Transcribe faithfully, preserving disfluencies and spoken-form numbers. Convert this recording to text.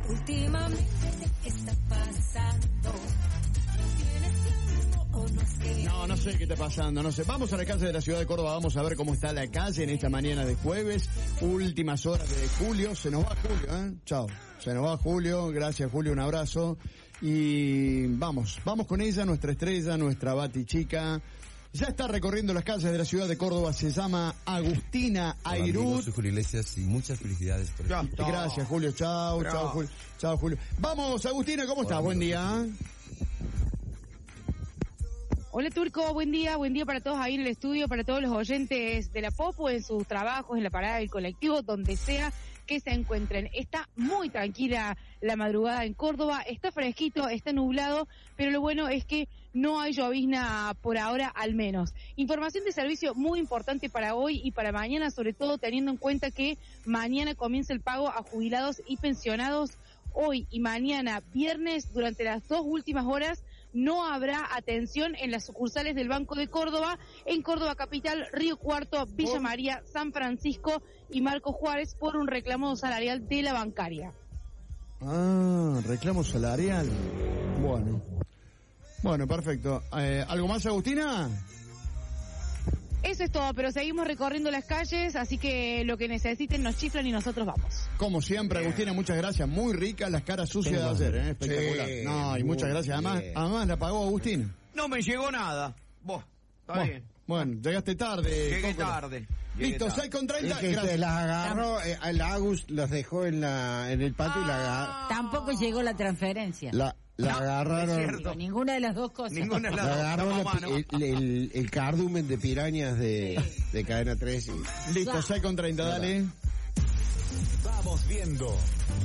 Últimamente, ¿qué está pasando? ¿Tienes tiempo o no sé? No, no sé qué está pasando, no sé. Vamos a la calle de la ciudad de Córdoba, vamos a ver cómo está la calle en esta mañana de jueves, últimas horas de julio. Se nos va Julio, ¿eh? Chao. Se nos va Julio, gracias Julio, un abrazo. Y vamos, vamos con ella, nuestra estrella, nuestra batichica. Ya está recorriendo las calles de la ciudad de Córdoba, se llama Agustina Airut. Soy Julio Iglesias y muchas felicidades por Ya, gracias Julio, chao, chao Julio, chao Julio. Vamos Agustina, ¿cómo estás? Buen día. Hola Turco, buen día, buen día para todos ahí en el estudio, para todos los oyentes de la Popu, en sus trabajos, en la parada del colectivo, donde sea que se encuentren. Está muy tranquila la madrugada en Córdoba, está fresquito, está nublado, pero lo bueno es que no hay llovizna por ahora al menos. Información de servicio muy importante para hoy y para mañana, sobre todo teniendo en cuenta que mañana comienza el pago a jubilados y pensionados. Hoy y mañana, viernes, durante las dos últimas horas, no habrá atención en las sucursales del Banco de Córdoba, en Córdoba Capital, Río Cuarto, Villa María, San Francisco y Marco Juárez por un reclamo salarial de la bancaria. Ah, reclamo salarial. Bueno. Bueno, perfecto. Eh, ¿Algo más, Agustina? Eso es todo, pero seguimos recorriendo las calles, así que lo que necesiten nos chiflan y nosotros vamos. Como siempre, Agustina, muchas gracias. Muy ricas las caras sucias de ayer, ¿eh? Espectacular. Sí, no, y muchas gracias. Además, bien. además la pagó Agustina. No me llegó nada. Vos, está Bueno, bien. Bueno, llegaste tarde. Llegué Cócora. tarde. Llegué Listo, tarde. seis con treinta. Es que se las agarró, eh, el Agus los dejó en la en el patio y la agarró. Tampoco llegó la transferencia. La, la No, agarraron. es cierto. Ninguna de las dos cosas. Ninguna de La las dos. agarró Estamos la- a mano. el, el, el cardumen de pirañas de, de Cadena tres. Y, Listo, seis con treinta, dale. Vamos viendo